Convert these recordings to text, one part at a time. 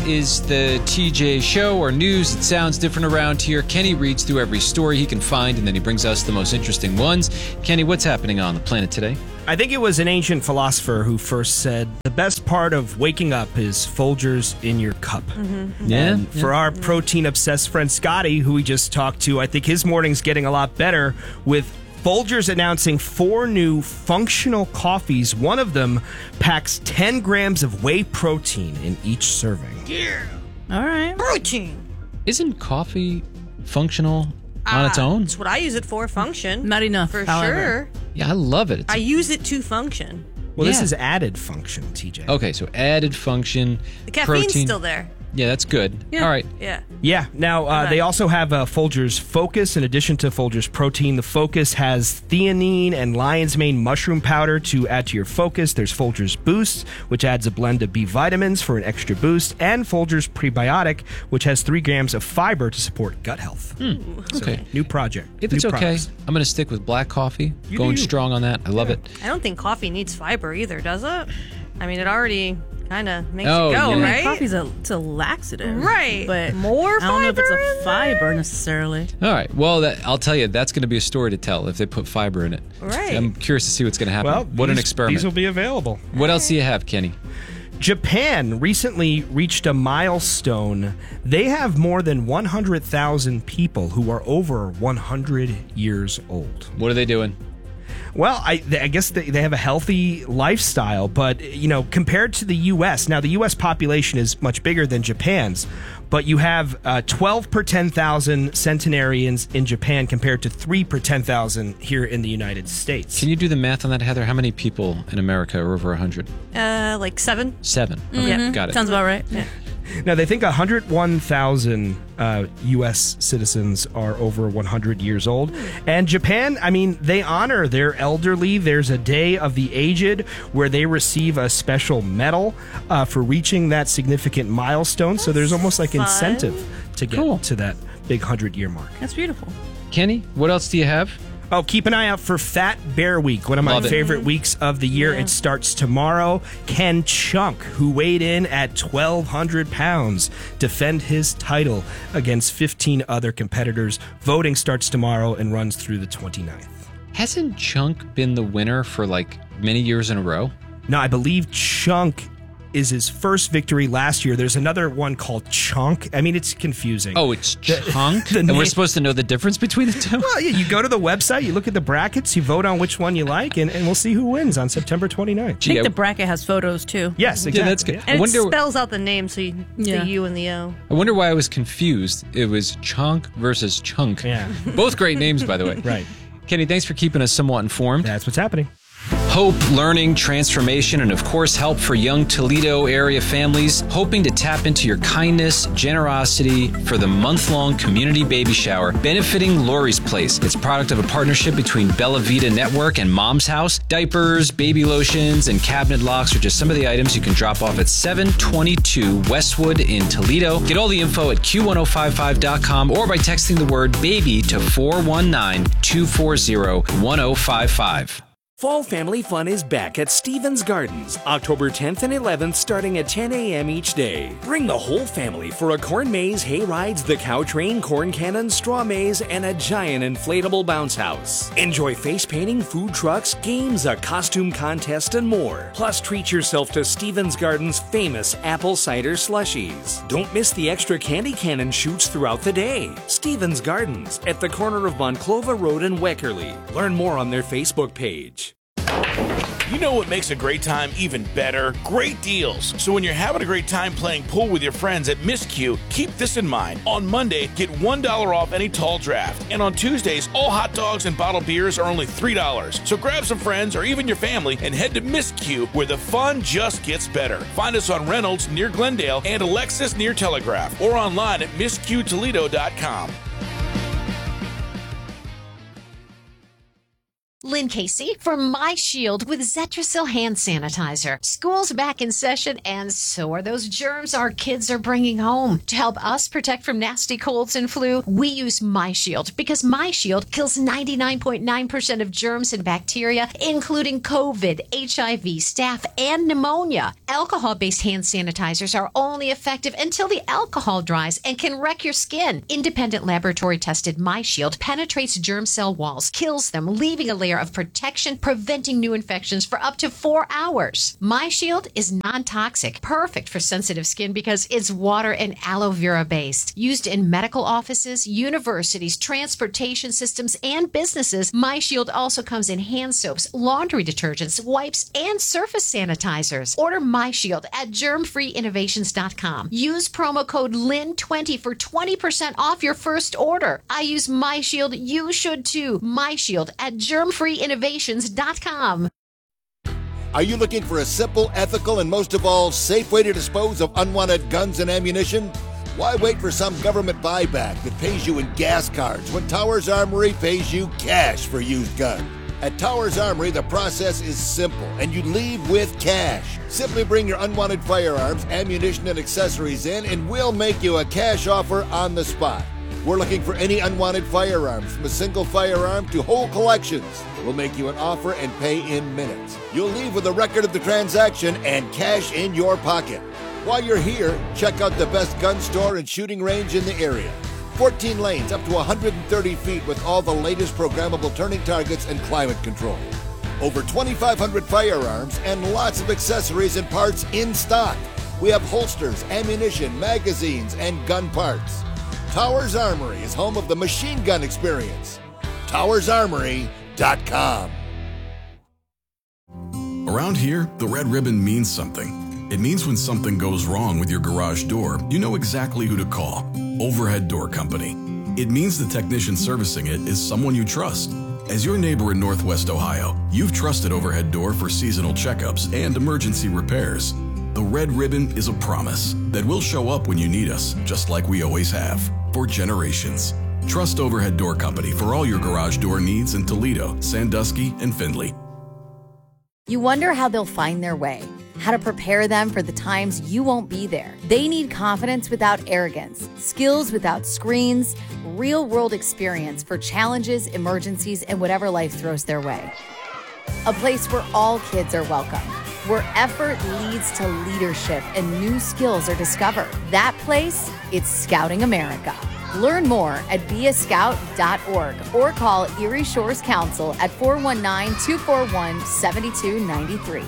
is the TJ Show, or news. It sounds different around here. Kenny reads through every story he can find, and then he brings us the most interesting ones. Kenny, what's happening on the planet today? I think it was an ancient philosopher who first said, the best part of waking up is Folgers in your cup. Yeah. And for our protein-obsessed friend Scotty, who we just talked to, I think his morning's getting a lot better with Folgers announcing 4 new functional coffees. One of them packs 10 grams of whey protein in each serving. Yeah. All right. Protein. Isn't coffee functional on its own? That's what I use it for, function. Not enough, For however. sure. Yeah, I love it. I use it to function. Well, this Yeah. is added function, TJ. Okay, so added function, The caffeine's protein. still there. Yeah, that's good. Yeah. All right. Yeah. Yeah. Now, Okay. they also have Folgers Focus in addition to Folgers Protein. The Focus has theanine and lion's mane mushroom powder to add to your focus. There's Folgers Boost, which adds a blend of B vitamins for an extra boost, and Folgers Prebiotic, which has 3 grams of fiber to support gut health. Okay. New project. If new it's okay, products. I'm going to stick with black coffee. You Going do you. strong on that. I love it. I don't think coffee needs fiber either, does it? I mean, it already kind of makes Oh, you go, yeah. right? Coffee's it's a laxative. Right. But More I don't know if it's fiber a in fiber necessarily. All right. Well, I'll tell you, that's going to be a story to tell if they put fiber in it. Right. I'm curious to see what's going to happen. Well, what an experiment. These will be available. What else do you have, Kenny? Japan recently reached a milestone. They have more than 100,000 people who are over 100 years old. What are they doing? Well, I guess they have a healthy lifestyle, but, compared to the U.S., now the U.S. population is much bigger than Japan's, but you have 12 per 10,000 centenarians in Japan compared to 3 per 10,000 here in the United States. Can you do the math on that, Heather? How many people in America are over 100? like 7. 7. Okay, Yeah. got it. Sounds about right. Yeah. Now, they think 101,000 U.S. citizens are over 100 years old. And Japan, they honor their elderly. There's a Day of the Aged where they receive a special medal for reaching that significant milestone. So there's almost like fun. incentive to get to that big 100-year mark. That's beautiful. Kenny, what else do you have? Oh, keep an eye out for Fat Bear Week, one of my Love it. favorite weeks of the year. Yeah. It starts tomorrow. Ken Chunk, who weighed in at 1,200 pounds, defend his title against 15 other competitors. Voting starts tomorrow and runs through the 29th. Hasn't Chunk been the winner for many years in a row? Now, I believe Chunk is his first victory last year. There's another one called Chunk. it's confusing. Oh, it's Chunk? the And we're name- supposed to know the difference between the two? Well, yeah, you go to the website, you look at the brackets, you vote on which one you like, and we'll see who wins on September 29th. I think the bracket has photos too. Yes, exactly. Yeah, that's good. And I it wonder, spells out the name, so the Yeah. U and the O. I wonder why I was confused. It was Chunk versus Chunk. Yeah. Both great names, by the way. Right. Kenny, thanks for keeping us somewhat informed. That's what's happening. Hope, learning, transformation, and of course, help for young Toledo area families hoping to tap into your kindness, generosity for the month-long community baby shower benefiting Lori's Place. It's a product of a partnership between Bella Vita Network and Mom's House. Diapers, baby lotions, and cabinet locks are just some of the items you can drop off at 722 Westwood in Toledo. Get all the info at Q1055.com or by texting the word BABY to 419-240-1055. Fall Family Fun is back at Stevens Gardens, October 10th and 11th, starting at 10 a.m. each day. Bring the whole family for a corn maze, hay rides, the cow train, corn cannon, straw maze, and a giant inflatable bounce house. Enjoy face painting, food trucks, games, a costume contest, and more. Plus, treat yourself to Stevens Gardens' famous apple cider slushies. Don't miss the extra candy cannon shoots throughout the day. Stevens Gardens, at the corner of Monclova Road and Weckerly. Learn more on their Facebook page. You know what makes a great time even better? Great deals. So when you're having a great time playing pool with your friends at Miss Q, keep this in mind. On Monday, get $1 off any tall draft. And on Tuesdays, all hot dogs and bottled beers are only $3. So grab some friends or even your family and head to Miss Q, where the fun just gets better. Find us on Reynolds near Glendale and Alexis near Telegraph, or online at MissQToledo.com. Lynn Casey for My Shield with Zetrasil hand sanitizer. School's back in session, and so are those germs our kids are bringing home. To help us protect from nasty colds and flu, we use My Shield because My Shield kills 99.9% of germs and bacteria, including COVID, HIV, staph, and pneumonia. Alcohol-based hand sanitizers are only effective until the alcohol dries and can wreck your skin. Independent laboratory-tested My Shield penetrates germ cell walls, kills them, leaving a layer of protection, preventing new infections for up to 4 hours. My Shield is non-toxic, perfect for sensitive skin because it's water and aloe vera based. Used in medical offices, universities, transportation systems, and businesses, My Shield also comes in hand soaps, laundry detergents, wipes, and surface sanitizers. Order My Shield at germfreeinnovations.com. Use promo code LYN20 for 20% off your first order. I use My Shield. You should too. My Shield at germfreeinnovations.com. Are you looking for a simple, ethical, and most of all, safe way to dispose of unwanted guns and ammunition? Why wait for some government buyback that pays you in gas cards when Towers Armory pays you cash for used guns? At Towers Armory, the process is simple, and you leave with cash. Simply bring your unwanted firearms, ammunition, and accessories in, and we'll make you a cash offer on the spot. We're looking for any unwanted firearms, from a single firearm to whole collections. We'll make you an offer and pay in minutes. You'll leave with a record of the transaction and cash in your pocket. While you're here, check out the best gun store and shooting range in the area. 14 lanes up to 130 feet with all the latest programmable turning targets and climate control. Over 2,500 firearms and lots of accessories and parts in stock. We have holsters, ammunition, magazines, and gun parts. Towers Armory is home of the machine gun experience. TowersArmory.com. Around here, the red ribbon means something. It means when something goes wrong with your garage door, you know exactly who to call. Overhead Door Company. It means the technician servicing it is someone you trust. As your neighbor in Northwest Ohio, you've trusted Overhead Door for seasonal checkups and emergency repairs. The red ribbon is a promise that we'll show up when you need us, just like we always have, for generations. Trust Overhead Door Company for all your garage door needs in Toledo, Sandusky, and Findlay. You wonder how they'll find their way, how to prepare them for the times you won't be there. They need confidence without arrogance, skills without screens, real-world experience for challenges, emergencies, and whatever life throws their way. A place where all kids are welcome, where effort leads to leadership and new skills are discovered. That place, it's Scouting America. Learn more at beascout.org or call Erie Shores Council at 419-241-7293.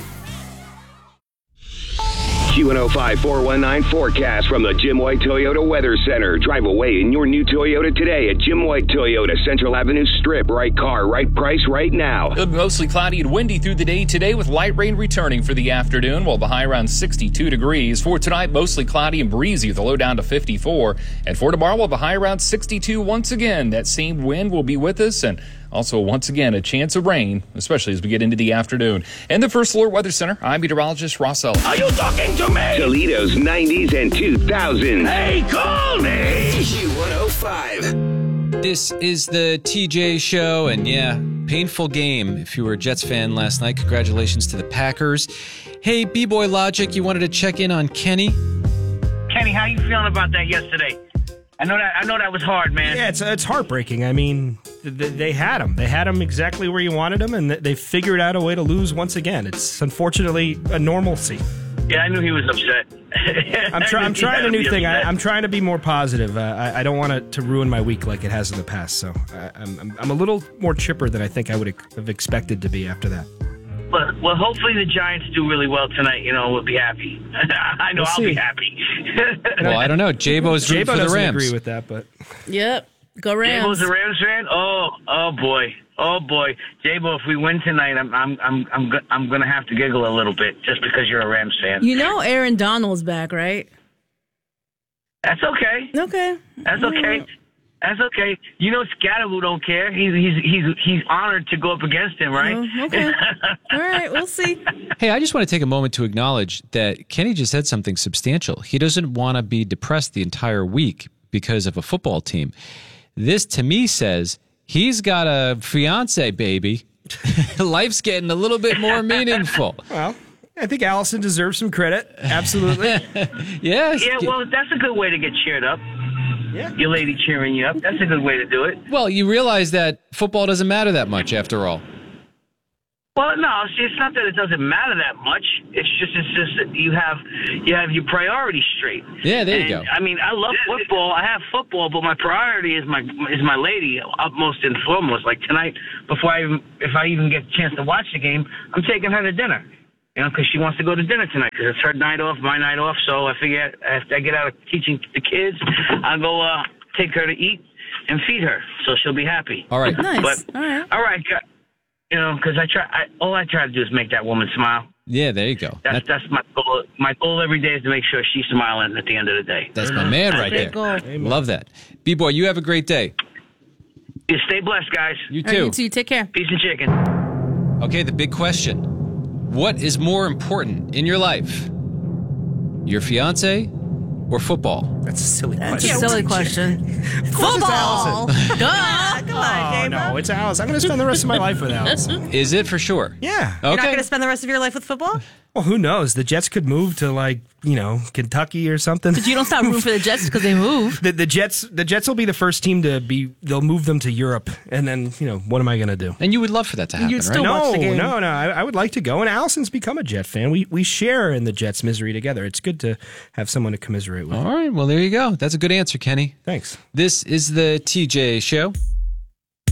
Q105 419 forecast from the Jim White Toyota Weather Center. Drive away in your new Toyota today at Jim White Toyota, Central Avenue Strip. Right car, right price, right now. It'll be mostly cloudy and windy through the day today with light rain returning for the afternoon, while the high around 62 degrees. For tonight, mostly cloudy and breezy with the low down to 54. And for tomorrow, we'll have a high around 62 once again. That same wind will be with us, and also, once again, a chance of rain, especially as we get into the afternoon. And the First Alert Weather Center, I'm meteorologist Ross Ellett. Are you talking to me? Toledo's 90s and 2000s. Hey, call me! Q105. This is the TJ Show, and yeah, painful game. If you were a Jets fan last night, congratulations to the Packers. Hey, B-Boy Logic, you wanted to check in on Kenny? Kenny, how you feeling about that yesterday? I know that was hard, man. Yeah, it's heartbreaking. I mean, they had him. They had him exactly where you wanted him, and they figured out a way to lose once again. It's unfortunately a normalcy. Yeah, I knew he was upset. I'm trying a new thing. I'm trying to be more positive. I don't want it to ruin my week like it has in the past. So I'm a little more chipper than I think I would have expected to be after that. Well, hopefully the Giants do really well tonight. You know, we'll be happy. I know I'll be happy. Well, I don't know. J-Bo's rooting for the Rams. Agree with that, but yep, go Rams. J-Bo's a Rams fan. Oh boy. J-Bo, if we win tonight, I'm gonna have to giggle a little bit just because you're a Rams fan. You know, Aaron Donald's back, right? That's okay. Okay. That's okay. That's okay. You know, Scatteroo don't care. He's honored to go up against him, right? Okay. All right, we'll see. Hey, I just want to take a moment to acknowledge that Kenny just said something substantial. He doesn't want to be depressed the entire week because of a football team. This, to me, says he's got a fiance, baby, life's getting a little bit more meaningful. Well, I think Allison deserves some credit. Absolutely. Yes. Yeah, well, that's a good way to get cheered up. Yeah. Your lady cheering you up. That's a good way to do it. Well, you realize that football doesn't matter that much after all. Well, no, see, it's not that it doesn't matter that much. It's just that you have your priorities straight. Yeah, there you go. I mean, I love football. I have football, but my priority is my lady upmost and foremost. Like tonight, if I even get a chance to watch the game, I'm taking her to dinner. You know, because she wants to go to dinner tonight because it's her night off, my night off. So I figure after I get out of teaching the kids, I'll go take her to eat and feed her, so she'll be happy. All right. Nice. But, all right. You know, because all I try to do is make that woman smile. Yeah, there you go. That's my goal. My goal every day is to make sure she's smiling at the end of the day. That's my man right there. Love that. B-Boy, you have a great day. You stay blessed, guys. You too. All right, you too. Take care. Piece and chicken. Okay, the big question. What is more important in your life? Your fiance or football? That's a silly That's question. a silly question. Football. Duh. Come on, Oh, no, it's Alice. I'm going to spend the rest of my life with Alice. Is it for sure? Yeah. You're not Okay. going to spend the rest of your life with football? Well, who knows? The Jets could move to Kentucky or something. But you don't stop rooting for the Jets because they move. The Jets will be the first team to be. They'll move them to Europe, and then what am I going to do? And you would love for that to happen, You'd still right? watch the game. No. I would like to go. And Allison's become a Jet fan. We share in the Jets' misery together. It's good to have someone to commiserate with. All right, well, there you go. That's a good answer, Kenny. Thanks. This is the TJ Show.